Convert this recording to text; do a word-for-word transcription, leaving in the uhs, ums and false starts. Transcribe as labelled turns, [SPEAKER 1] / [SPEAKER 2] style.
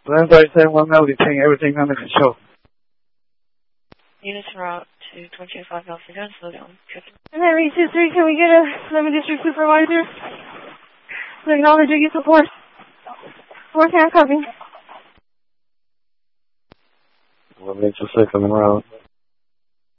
[SPEAKER 1] Land thirty-seven, one Melody, ping everything under control.
[SPEAKER 2] Units route to twenty-five Alpha Gun, slow down.
[SPEAKER 3] And then reach two three, can we get a seven District Supervisor? To acknowledge your use of force. Force hand copy.
[SPEAKER 1] We'll make the second round.